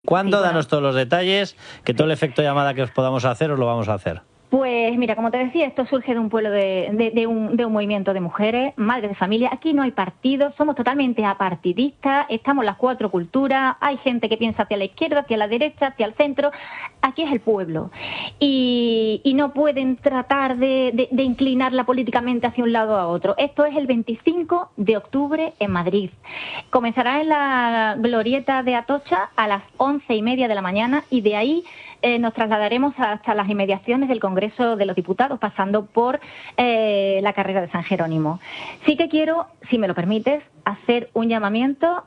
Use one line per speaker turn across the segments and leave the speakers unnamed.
¿Cuándo?
Sí, bueno.
Danos todos los detalles, que todo el efecto llamada que os podamos hacer, os lo vamos a hacer.
Pues mira, como te decía, esto surge de un pueblo de un movimiento de mujeres, madres de familia. Aquí no hay partidos, somos totalmente apartidistas, estamos las cuatro culturas, hay gente que piensa hacia la izquierda, hacia la derecha, hacia el centro. Aquí es el pueblo. Y no pueden tratar de inclinarla políticamente hacia un lado a otro. Esto es el 25 de octubre en Madrid. Comenzará en la glorieta de Atocha a las 11:30 de la mañana y de ahí nos trasladaremos hasta las inmediaciones del Congreso de los Diputados, pasando por la carrera de San Jerónimo. Sí que quiero, si me lo permites, hacer un llamamiento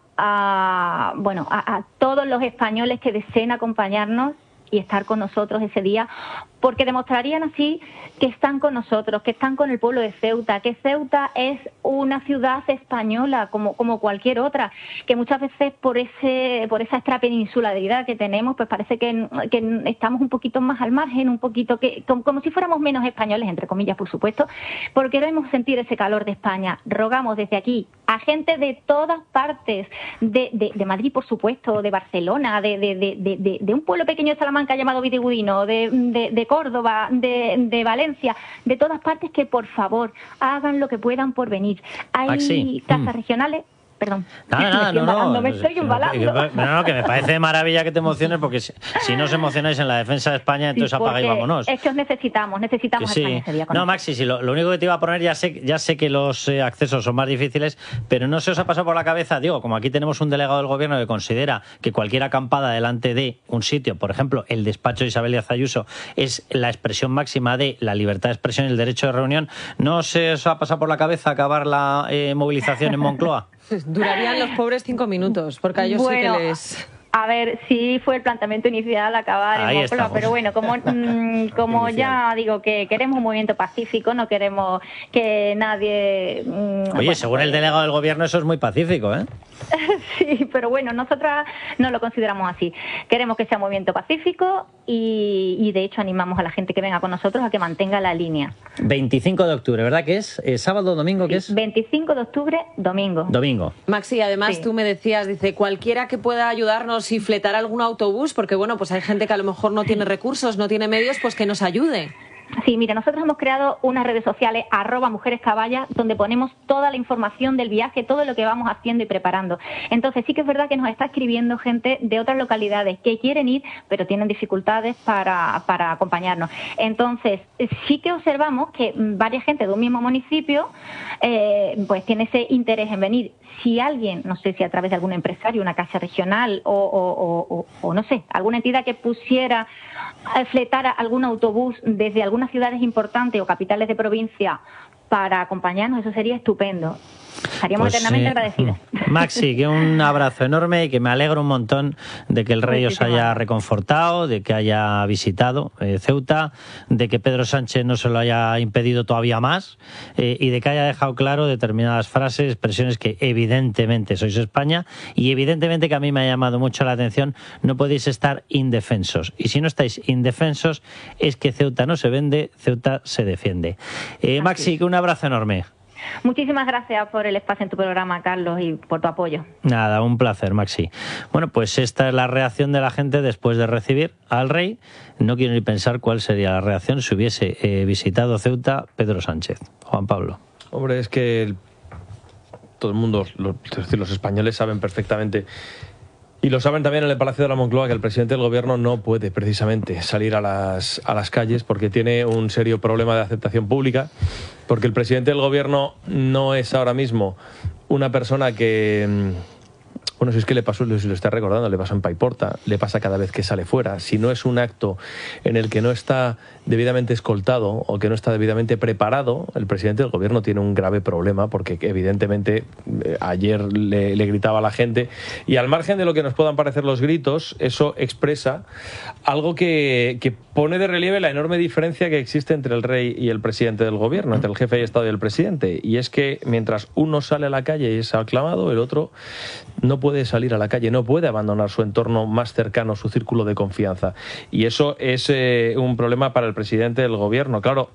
a todos los españoles que deseen acompañarnos y estar con nosotros ese día, porque demostrarían así que están con nosotros, que están con el pueblo de Ceuta, que Ceuta es una ciudad española como cualquier otra, que muchas veces por esa extrapeninsularidad que tenemos, pues parece que estamos un poquito más al margen, un poquito como si fuéramos menos españoles, entre comillas, por supuesto, porque queremos sentir ese calor de España. Rogamos desde aquí a gente de todas partes, de Madrid, por supuesto, de Barcelona, de un pueblo pequeño de Salamanca llamado Vitigudino, de Córdoba, de Valencia, de todas partes, que por favor hagan lo que puedan por venir. Hay casas regionales. Perdón. Me estoy embalando.
No, que me parece maravilla que te emociones, porque si no os emocionáis en la defensa de España, entonces apaga y vámonos.
Es que os necesitamos a España ese día.
No, Maxi, si lo único que te iba a poner, ya sé que los accesos son más difíciles, pero no se os ha pasado por la cabeza, digo, como aquí tenemos un delegado del gobierno que considera que cualquier acampada delante de un sitio, por ejemplo, el despacho de Isabel Díaz Ayuso, es la expresión máxima de la libertad de expresión y el derecho de reunión, ¿no se os ha pasado por la cabeza acabar la movilización en Moncloa?
Durarían los pobres 5 minutos, porque a ellos sí que les...
A ver, sí fue el planteamiento inicial acabar en Moncloa, pero bueno, como ya digo que queremos un movimiento pacífico, no queremos que nadie...
Oye, según el delegado del gobierno eso es muy pacífico, ¿eh?
Sí, pero bueno, nosotras no lo consideramos así. Queremos que sea un movimiento pacífico y de hecho animamos a la gente que venga con nosotros a que mantenga la línea.
25 de octubre, ¿verdad que es? ¿Sábado o domingo? ¿Qué es?
25 de octubre, domingo.
Domingo.
Maxi, además tú me decías, dice, cualquiera que pueda ayudarnos y fletar algún autobús, porque bueno, pues hay gente que a lo mejor no tiene recursos, no tiene medios, pues que nos ayude.
Sí, mira, nosotros hemos creado unas redes sociales, @mujerescaballa, donde ponemos toda la información del viaje, todo lo que vamos haciendo y preparando. Entonces sí que es verdad que nos está escribiendo gente de otras localidades que quieren ir, pero tienen dificultades para acompañarnos. Entonces sí que observamos que varias gente de un mismo municipio pues tiene ese interés en venir. Si alguien, no sé si a través de algún empresario, una casa regional o no sé, alguna entidad que pusiera fletar algún autobús desde algunas ciudades importantes o capitales de provincia para acompañarnos, eso sería estupendo. Estaríamos eternamente agradecidas.
Maxi, que un abrazo enorme y que me alegro un montón de que el rey os haya reconfortado, de que haya visitado Ceuta, de que Pedro Sánchez no se lo haya impedido todavía más y de que haya dejado claro determinadas frases, expresiones que evidentemente sois España y evidentemente que a mí me ha llamado mucho la atención, no podéis estar indefensos. Y si no estáis indefensos es que Ceuta no se vende, Ceuta se defiende. Maxi, que un abrazo enorme.
Muchísimas gracias por el espacio en tu programa, Carlos, y por tu apoyo.
Nada, un placer, Maxi. Bueno, pues esta es la reacción de la gente después de recibir al rey. No quiero ni pensar cuál sería la reacción si hubiese visitado Ceuta Pedro Sánchez. Juan Pablo.
Hombre, es que todo el mundo, los españoles saben perfectamente, y lo saben también en el Palacio de la Moncloa, que el presidente del gobierno no puede precisamente salir a las calles porque tiene un serio problema de aceptación pública, porque el presidente del gobierno no es ahora mismo una persona que... Bueno, si es que le pasó, si lo está recordando, le pasa en Paiporta, le pasa cada vez que sale fuera. Si no es un acto en el que no está debidamente escoltado o que no está debidamente preparado, el presidente del gobierno tiene un grave problema porque evidentemente ayer le gritaba a la gente y al margen de lo que nos puedan parecer los gritos, eso expresa algo que pone de relieve la enorme diferencia que existe entre el rey y el presidente del gobierno, entre el jefe de Estado y el presidente. Y es que mientras uno sale a la calle y es aclamado, el otro no puede salir a la calle, no puede abandonar su entorno más cercano, su círculo de confianza. Y eso es un problema para el presidente del gobierno. Claro,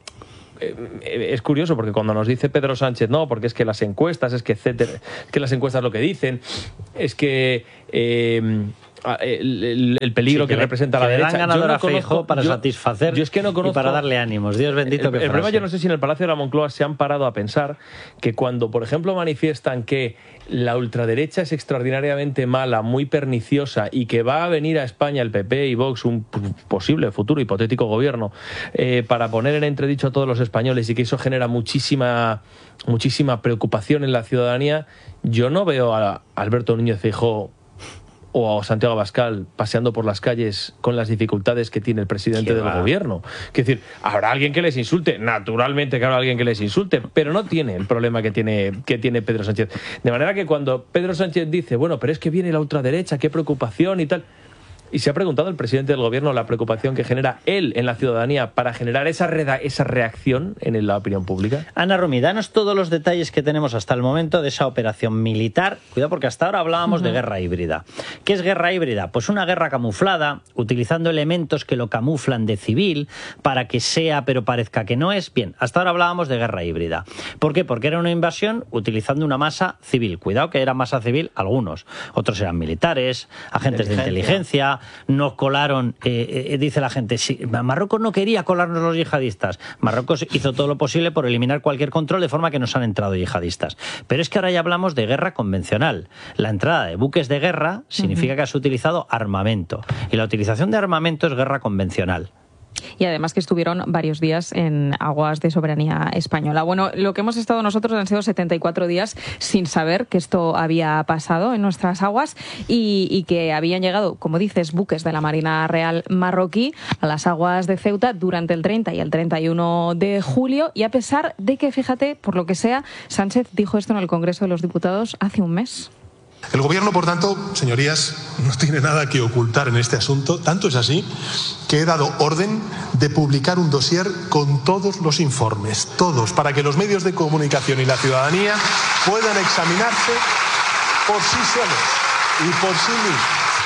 es curioso porque cuando nos dice Pedro Sánchez, no, porque es que las encuestas, es que etcétera, es que las encuestas lo que dicen es que el peligro que representa la derecha.
Le dan ganador a Feijóo para satisfacer
yo es que no conozco,
y para darle ánimos. Dios bendito que
el problema, yo no sé si en el Palacio de la Moncloa se han parado a pensar que cuando, por ejemplo, manifiestan que la ultraderecha es extraordinariamente mala, muy perniciosa y que va a venir a España el PP y Vox, un posible futuro hipotético gobierno, para poner en entredicho a todos los españoles y que eso genera muchísima preocupación en la ciudadanía, yo no veo a Alberto Núñez Feijóo o a Santiago Abascal paseando por las calles con las dificultades que tiene el presidente del gobierno. Es decir, habrá alguien que les insulte, naturalmente que habrá alguien que les insulte, pero no tiene el problema que tiene Pedro Sánchez. De manera que cuando Pedro Sánchez dice, bueno, pero es que viene la ultraderecha, qué preocupación y tal... Y se ha preguntado el presidente del gobierno la preocupación que genera él en la ciudadanía para generar esa reacción en la opinión pública.
Ana Romy, danos todos los detalles que tenemos hasta el momento de esa operación militar. Cuidado, porque hasta ahora hablábamos de guerra híbrida. ¿Qué es guerra híbrida? Pues una guerra camuflada, utilizando elementos que lo camuflan de civil para que sea pero parezca que no es. Bien, hasta ahora hablábamos de guerra híbrida. ¿Por qué? Porque era una invasión utilizando una masa civil. Cuidado que era masa civil algunos. Otros eran militares, agentes de inteligencia. Nos colaron, dice la gente, sí, Marruecos no quería colarnos los yihadistas. Marruecos hizo todo lo posible por eliminar cualquier control de forma que nos han entrado yihadistas. Pero es que ahora ya hablamos de guerra convencional. La entrada de buques de guerra significa que has utilizado armamento. Y la utilización de armamento es guerra convencional.
Y además que estuvieron varios días en aguas de soberanía española. Bueno, lo que hemos estado nosotros han sido 74 días sin saber que esto había pasado en nuestras aguas y que habían llegado, como dices, buques de la Marina Real marroquí a las aguas de Ceuta durante el 30 y el 31 de julio. Y a pesar de que, fíjate, por lo que sea, Sánchez dijo esto en el Congreso de los Diputados hace un mes.
El Gobierno, por tanto, señorías, no tiene nada que ocultar en este asunto. Tanto es así que he dado orden de publicar un dossier con todos los informes, todos, para que los medios de comunicación y la ciudadanía puedan examinarse por sí solos y por sí mismos.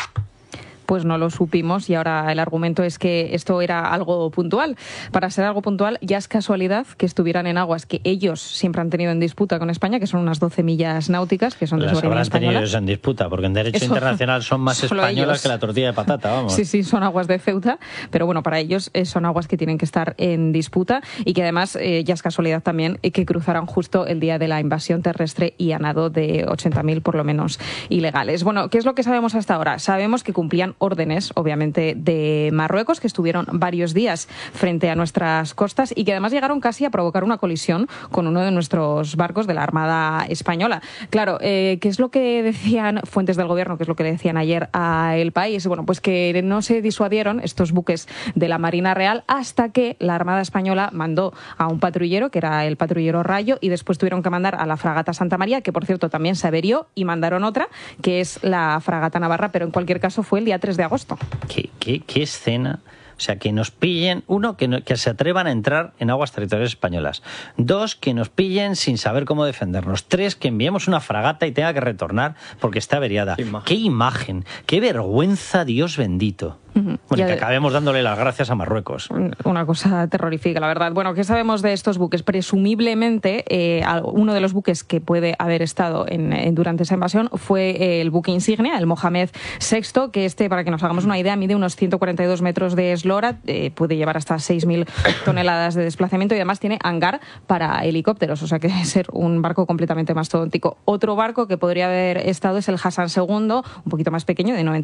Pues no lo supimos y ahora el argumento es que esto era algo puntual. Para ser algo puntual, ya es casualidad que estuvieran en aguas que ellos siempre han tenido en disputa con España, que son unas 12 millas náuticas, que son de soberanía española.
Tenido ellos en disputa, porque en derecho internacional son más españolas ellos. Que la tortilla de patata, vamos.
Sí, son aguas de Ceuta, pero bueno, para ellos son aguas que tienen que estar en disputa y que además ya es casualidad también que cruzaran justo el día de la invasión terrestre y a nado de 80.000 por lo menos ilegales. Bueno, ¿qué es lo que sabemos hasta ahora? Sabemos que cumplían órdenes, obviamente, de Marruecos, que estuvieron varios días frente a nuestras costas y que además llegaron casi a provocar una colisión con uno de nuestros barcos de la Armada Española. Claro, ¿qué es lo que decían fuentes del gobierno? ¿Qué es lo que decían ayer a El País? Bueno, pues que no se disuadieron estos buques de la Marina Real hasta que la Armada Española mandó a un patrullero, que era el patrullero Rayo, y después tuvieron que mandar a la fragata Santa María, que por cierto también se averió, y mandaron otra, que es la fragata Navarra, pero en cualquier caso fue el día 3 de agosto.
¿Qué escena? O sea, que nos pillen, uno, que se atrevan a entrar en aguas territoriales españolas. Dos, que nos pillen sin saber cómo defendernos. Tres, que enviemos una fragata y tenga que retornar porque está averiada. ¡Qué imagen! ¡Qué vergüenza, Dios bendito! Bueno, que acabemos dándole las gracias a Marruecos.
Una cosa terrorífica, la verdad. Bueno, ¿qué sabemos de estos buques? Presumiblemente, uno de los buques que puede haber estado durante esa invasión fue el buque insignia, el Mohamed VI, que para que nos hagamos una idea, mide unos 142 metros de eslora, puede llevar hasta 6.000 toneladas de desplazamiento y además tiene hangar para helicópteros, o sea que debe ser un barco completamente mastodóntico. Otro barco que podría haber estado es el Hassan II, un poquito más pequeño, de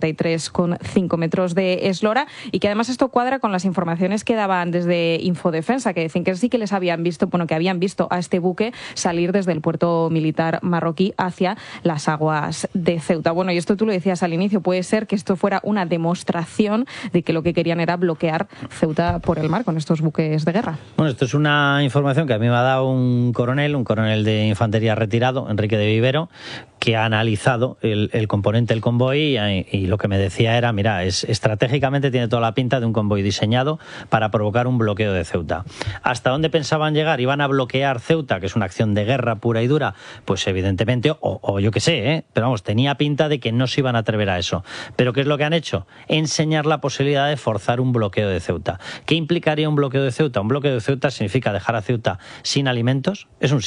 93,5 metros de eslora, y que además esto cuadra con las informaciones que daban desde Infodefensa, que decían que sí que les habían visto, que habían visto a este buque salir desde el puerto militar marroquí hacia las aguas de Ceuta. Bueno, y esto tú lo decías al inicio, puede ser que esto fuera una demostración de que lo que querían era bloquear Ceuta por el mar con estos buques de guerra.
Bueno, esto es una información que a mí me ha dado un coronel de infantería retirado, Enrique de Vivero, que ha analizado el componente del convoy y lo que me decía era, mira, estratégicamente tiene toda la pinta de un convoy diseñado para provocar un bloqueo de Ceuta. ¿Hasta dónde pensaban llegar? ¿Iban a bloquear Ceuta, que es una acción de guerra pura y dura? Pues evidentemente, o yo qué sé, pero vamos, tenía pinta de que no se iban a atrever a eso. ¿Pero qué es lo que han hecho? Enseñar la posibilidad de forzar un bloqueo de Ceuta. ¿Qué implicaría un bloqueo de Ceuta? Un bloqueo de Ceuta significa dejar a Ceuta sin alimentos. Es un sitio.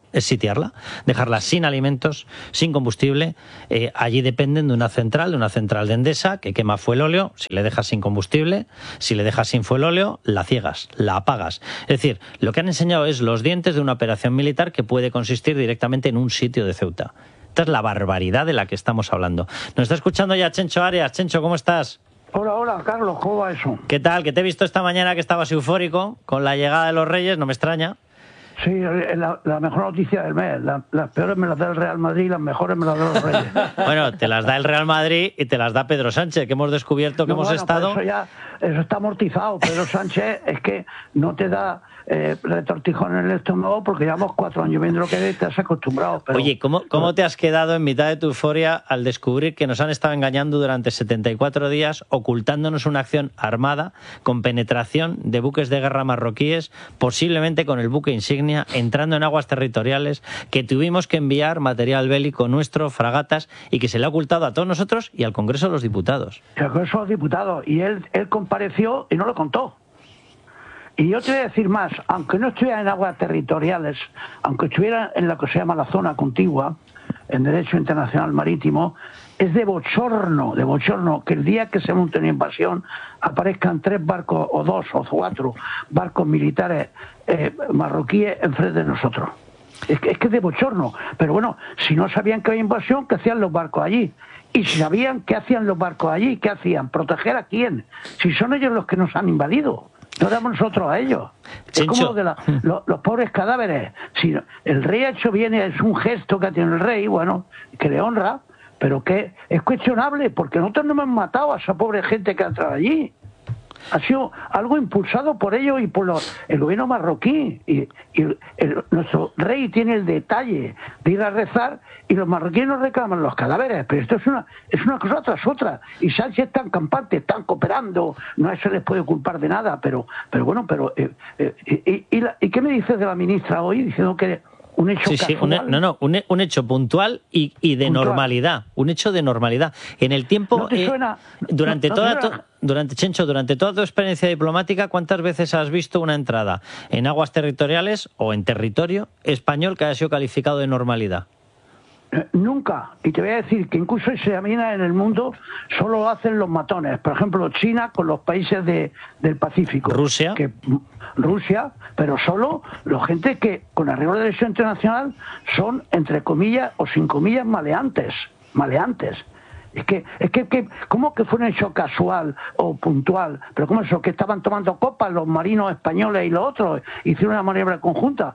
es sitiarla, dejarla sin alimentos, sin combustible. Allí dependen de una central de Endesa que quema fuelóleo. Si le dejas sin combustible, si le dejas sin fuelóleo, la ciegas, la apagas. Es decir, lo que han enseñado es los dientes de una operación militar que puede consistir directamente en un sitio de Ceuta. Esta es la barbaridad de la que estamos hablando. Nos está escuchando ya Chencho Arias. Chencho, ¿cómo estás?
Hola, Carlos, ¿cómo va eso?
¿Qué tal? Que te he visto esta mañana que estabas eufórico con la llegada de los Reyes, no me extraña.
Sí, la mejor noticia del mes. Las peores me las da el Real Madrid y las mejores me las da los Reyes.
Bueno, te las da el Real Madrid y te las da Pedro Sánchez, que hemos descubierto que hemos estado...
Eso está amortizado. Pedro Sánchez es que no te da retortijón en el estómago porque llevamos 4 años viendo lo que te has acostumbrado. Pero...
Oye, ¿cómo te has quedado en mitad de tu euforia al descubrir que nos han estado engañando durante 74 días, ocultándonos una acción armada con penetración de buques de guerra marroquíes, posiblemente con el buque insignia, entrando en aguas territoriales, que tuvimos que enviar material bélico nuestro, fragatas, y que se le ha ocultado a todos nosotros y al Congreso de los Diputados?
El Congreso de los Diputados, y él compareció y no lo contó. Y yo te voy a decir más, aunque no estuviera en aguas territoriales, aunque estuviera en lo que se llama la zona contigua, en Derecho Internacional Marítimo, es de bochorno que el día que se monte una invasión aparezcan 3 barcos, o 2 o 4 barcos militares marroquíes enfrente de nosotros. Es que es de bochorno. Pero bueno, si no sabían que había invasión, ¿qué hacían los barcos allí? Y si sabían qué hacían los barcos allí, ¿qué hacían? ¿Proteger a quién? Si son ellos los que nos han invadido. No damos nosotros a ellos.
Chencho.
Es como de los pobres cadáveres. Si el rey ha hecho bien, es un gesto que tiene el rey, bueno, que le honra, pero que es cuestionable, porque nosotros no hemos matado a esa pobre gente que ha entrado allí. Ha sido algo impulsado por ellos y por el gobierno marroquí. Y nuestro rey tiene el detalle de ir a rezar y los marroquíes nos reclaman los cadáveres. Pero esto es una cosa tras otra. Y Sánchez están campantes, están cooperando, no se les puede culpar de nada. Pero bueno, ¿y qué me dices de la ministra hoy diciendo que un hecho casual?
Un hecho puntual y de normalidad, un hecho de normalidad. En el tiempo,
¿No te suena?
durante toda tu experiencia diplomática, ¿cuántas veces has visto una entrada en aguas territoriales o en territorio español que haya sido calificado de normalidad?
Nunca. Y te voy a decir que incluso se examina en el mundo, solo lo hacen los matones. Por ejemplo, China con los países del Pacífico.
Rusia,
pero solo la gente que, con arreglo de derecho internacional, son, entre comillas o sin comillas, maleantes. Es que ¿cómo que fue un hecho casual o puntual? Pero ¿cómo eso? Que estaban tomando copas los marinos españoles y los otros, hicieron una maniobra conjunta.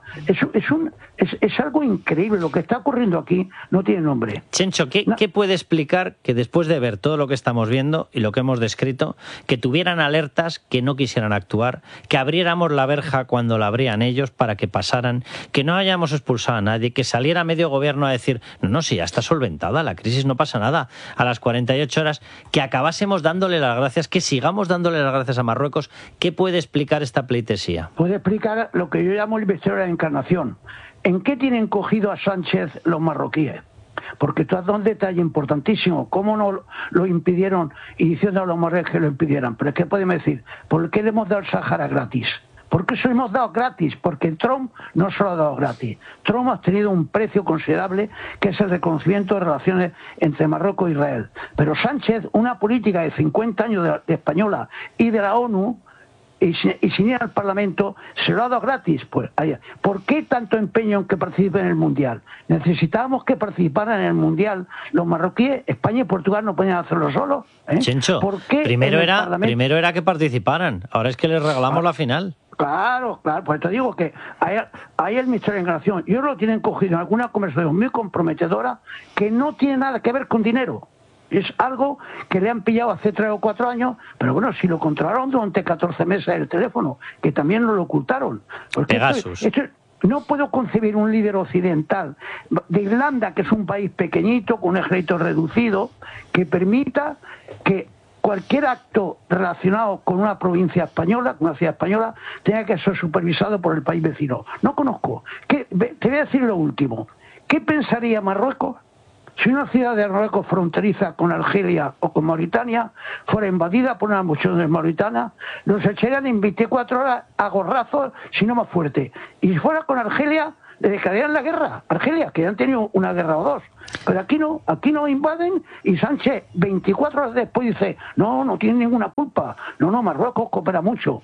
Es algo increíble. Lo que está ocurriendo aquí no tiene nombre.
Chencho, ¿qué puede explicar que después de ver todo lo que estamos viendo y lo que hemos descrito, que tuvieran alertas, que no quisieran actuar, que abriéramos la verja cuando la abrían ellos para que pasaran, que no hayamos expulsado a nadie, que saliera medio gobierno a decir, no, si ya está solventada la crisis, no pasa nada, a las 48 horas, que acabásemos dándole las gracias, que sigamos dándole las gracias a Marruecos? ¿Qué puede explicar esta pleitesía?
Puede explicar lo que yo llamo el misterio de la encarnación. ¿En qué tienen cogido a Sánchez los marroquíes? Porque tú has dado un detalle importantísimo. ¿Cómo no lo impidieron y diciendo a los marroquíes que lo impidieran? Pero es que podemos decir, ¿por qué le hemos dado el Sáhara gratis? ¿Por qué se lo hemos dado gratis? Porque Trump no se lo ha dado gratis. Trump ha tenido un precio considerable, que es el reconocimiento de relaciones entre Marruecos e Israel. Pero Sánchez, una política de 50 años de española y de la ONU, y sin ir al Parlamento, se lo ha dado gratis. Pues, ¿por qué tanto empeño en que participen en el Mundial? Necesitábamos que participaran en el Mundial los marroquíes. España y Portugal no podían hacerlo solos.
Chencho, primero era que participaran, ahora es que les regalamos la final.
Claro, pues te digo que hay el misterio de encarnación. Ellos lo tienen cogido en alguna conversación muy comprometedora que no tiene nada que ver con dinero. Es algo que le han pillado hace 3 o 4 años, pero bueno, si lo controlaron durante 14 meses el teléfono, que también lo ocultaron. Porque
Pegasus.
No puedo concebir un líder occidental de Irlanda, que es un país pequeñito, con un ejército reducido, que permita que cualquier acto relacionado con una provincia española, con una ciudad española, tenga que ser supervisado por el país vecino. No conozco. Te voy a decir lo último. ¿Qué pensaría Marruecos si una ciudad de Marruecos fronteriza con Argelia o con Mauritania fuera invadida por una muchedumbre mauritana? Los echarían en 24 horas a gorrazos, si no más fuerte. Y si fuera con Argelia, desde que habían la guerra, Argelia, que ya han tenido una guerra o dos. Pero aquí no invaden, y Sánchez 24 horas después dice, no tiene ninguna culpa, no, Marruecos coopera mucho.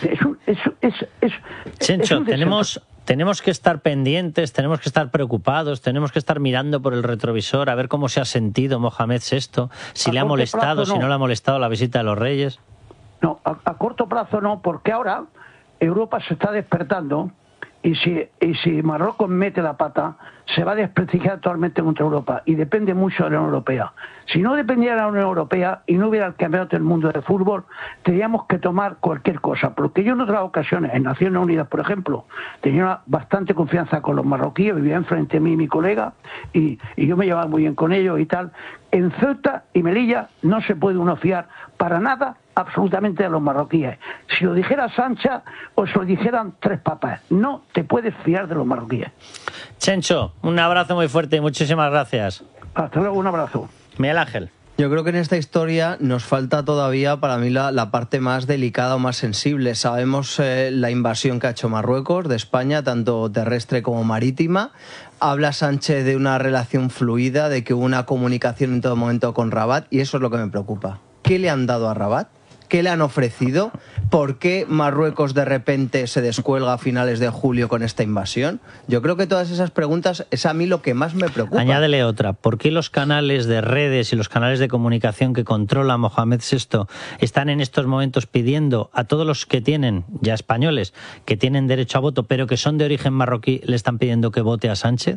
Chencho, tenemos que estar pendientes, tenemos que estar preocupados, tenemos que estar mirando por el retrovisor a ver cómo se ha sentido Mohamed VI, si le ha molestado, si no le ha molestado la visita de los reyes.
No, a corto plazo no, porque ahora Europa se está despertando, y si Marruecos mete la pata, se va a desprestigiar totalmente contra Europa, y depende mucho de la Unión Europea. Si no dependiera de la Unión Europea y no hubiera el campeonato del mundo de fútbol, tendríamos que tomar cualquier cosa, porque yo en otras ocasiones, en Naciones Unidas, por ejemplo, tenía bastante confianza con los marroquíes, vivía enfrente de mí mi colega, y yo me llevaba muy bien con ellos y tal. En Ceuta y Melilla no se puede uno fiar para nada absolutamente de los marroquíes. Si lo dijera Sánchez o si lo dijeran tres papas, no te puedes fiar de los marroquíes.
Chencho, un abrazo muy fuerte y muchísimas gracias.
Hasta luego, un abrazo.
Miguel Ángel.
Yo creo que en esta historia nos falta todavía, para mí, la parte más delicada o más sensible. Sabemos la invasión que ha hecho Marruecos de España, tanto terrestre como marítima. Habla Sánchez de una relación fluida, de que hubo una comunicación en todo momento con Rabat, y eso es lo que me preocupa. ¿Qué le han dado a Rabat? ¿Qué le han ofrecido? ¿Por qué Marruecos de repente se descuelga a finales de julio con esta invasión? Yo creo que todas esas preguntas es a mí lo que más me preocupa.
Añádele otra. ¿Por qué los canales de redes y los canales de comunicación que controla Mohamed VI están en estos momentos pidiendo a todos los que tienen, ya españoles, que tienen derecho a voto, pero que son de origen marroquí, le están pidiendo que vote a Sánchez?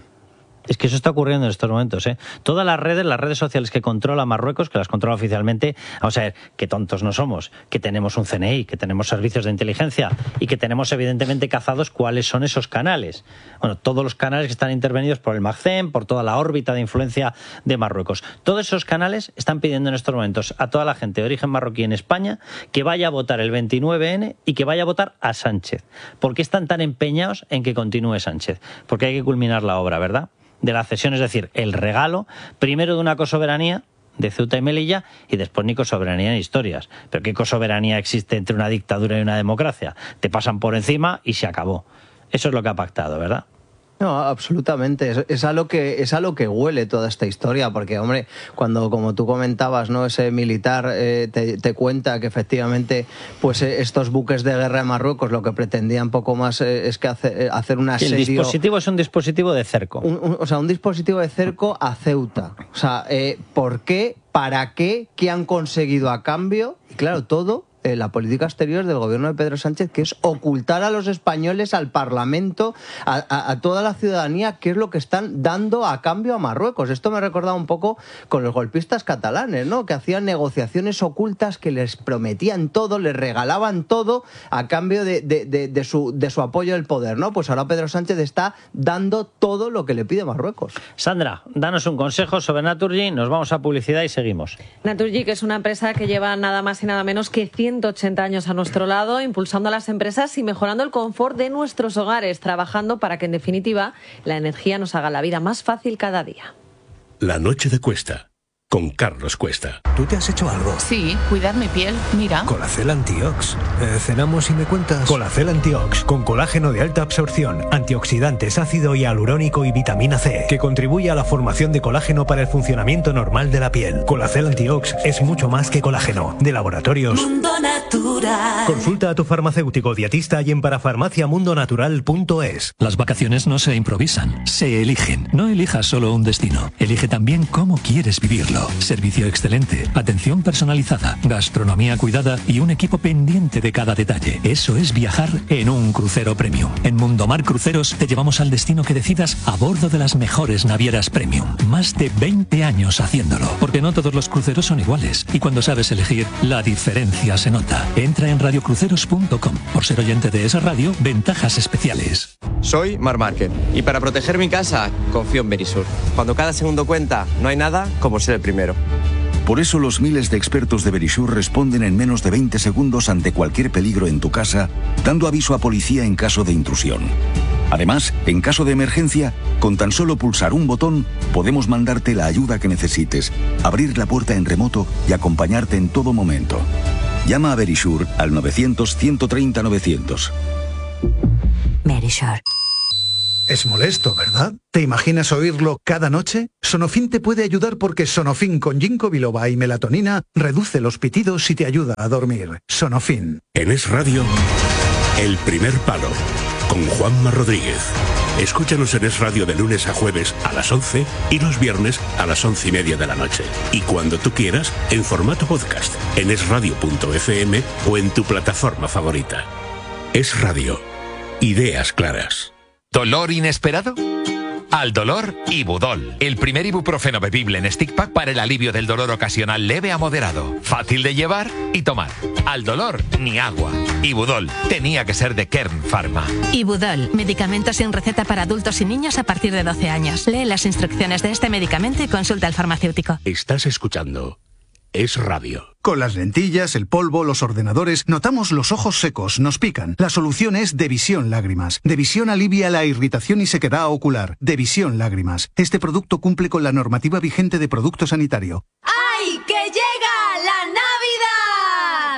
Es que eso está ocurriendo en estos momentos, ¿eh? Todas las redes sociales que controla Marruecos, que las controla oficialmente, vamos a ver, que tontos no somos, que tenemos un CNI, que tenemos servicios de inteligencia y que tenemos evidentemente cazados cuáles son esos canales. Bueno, todos los canales que están intervenidos por el MACCEM, por toda la órbita de influencia de Marruecos. Todos esos canales están pidiendo en estos momentos a toda la gente de origen marroquí en España que vaya a votar el 29N y que vaya a votar a Sánchez. ¿Por qué están tan empeñados en que continúe Sánchez? Porque hay que culminar la obra, ¿verdad? De la cesión, es decir, el regalo, primero de una cosoberanía de Ceuta y Melilla y después ni cosoberanía ni historias. Pero ¿qué cosoberanía existe entre una dictadura y una democracia? Te pasan por encima y se acabó. Eso es lo que ha pactado, ¿verdad?
No, absolutamente. Es a lo que huele toda esta historia, porque, hombre, cuando, como tú comentabas, ¿no?, ese militar te cuenta que efectivamente pues estos buques de guerra de Marruecos lo que pretendían poco más es que hacer un asedio...
El dispositivo es un dispositivo de cerco.
Un dispositivo de cerco a Ceuta. O sea, ¿por qué? ¿Para qué? ¿Qué han conseguido a cambio? Y claro, todo... la política exterior del gobierno de Pedro Sánchez, que es ocultar a los españoles, al Parlamento, a toda la ciudadanía, qué es lo que están dando a cambio a Marruecos. Esto me ha recordado un poco con los golpistas catalanes, ¿no?, que hacían negociaciones ocultas, que les prometían todo, les regalaban todo a cambio de su apoyo al poder, ¿no? Pues ahora Pedro Sánchez está dando todo lo que le pide Marruecos.
Sandra, danos un consejo sobre Naturgy, nos vamos a publicidad y seguimos.
Naturgy, que es una empresa que lleva nada más y nada menos que 180 años a nuestro lado, impulsando a las empresas y mejorando el confort de nuestros hogares, trabajando para que, en definitiva, la energía nos haga la vida más fácil cada día.
La noche de Cuesta, con Carlos Cuesta.
¿Tú te has hecho algo?
Sí, cuidar mi piel, mira.
Colacel Antiox. ¿Cenamos y me cuentas? Colacel Antiox, con colágeno de alta absorción, antioxidantes, ácido hialurónico y vitamina C, que contribuye a la formación de colágeno para el funcionamiento normal de la piel. Colacel Antiox es mucho más que colágeno. De Laboratorios
Mundo Natural.
Consulta a tu farmacéutico dietista y en parafarmaciamundonatural.es.
Las vacaciones no se improvisan, se eligen. No elijas solo un destino, elige también cómo quieres vivirlo. Servicio excelente, atención personalizada, gastronomía cuidada y un equipo pendiente de cada detalle. Eso es viajar en un crucero premium. En Mundomar Cruceros te llevamos al destino que decidas a bordo de las mejores navieras premium. Más de 20 años haciéndolo. Porque no todos los cruceros son iguales. Y cuando sabes elegir, la diferencia se nota. Entra en radiocruceros.com. Por ser oyente de esa radio, ventajas especiales.
Soy Mar Márquez y para proteger mi casa confío en Verisur. Cuando cada segundo cuenta, no hay nada como ser el primero.
Por eso los miles de expertos de Verisur responden en menos de 20 segundos ante cualquier peligro en tu casa, dando aviso a policía en caso de intrusión. Además, en caso de emergencia, con tan solo pulsar un botón, podemos mandarte la ayuda que necesites, abrir la puerta en remoto y acompañarte en todo momento. Llama a Verisur al 900 130 900.
Verisur.
Es molesto, ¿verdad? ¿Te imaginas oírlo cada noche? Sonofin te puede ayudar porque Sonofin con ginkgo biloba y melatonina reduce los pitidos y te ayuda a dormir. Sonofin.
En Es Radio, El Primer Palo, con Juanma Rodríguez. Escúchanos en Es Radio de lunes a jueves a las 11 y los viernes a las 11:30 de la noche. Y cuando tú quieras, en formato podcast, en esradio.fm o en tu plataforma favorita. Es Radio. Ideas claras.
¿Dolor inesperado? Al dolor, Ibudol, el primer ibuprofeno bebible en stick pack para el alivio del dolor ocasional leve a moderado. Fácil de llevar y tomar. Al dolor, ni agua. Ibudol, tenía que ser de Kern Pharma.
Ibudol, medicamento sin receta para adultos y niños a partir de 12 años. Lee las instrucciones de este medicamento y consulta al farmacéutico.
Estás escuchando Es Radio.
Con las lentillas, el polvo, los ordenadores, notamos los ojos secos, nos pican. La solución es Devisión Lágrimas. Devisión alivia la irritación y sequedad ocular. Devisión Lágrimas. Este producto cumple con la normativa vigente de producto sanitario.
¡Ay, que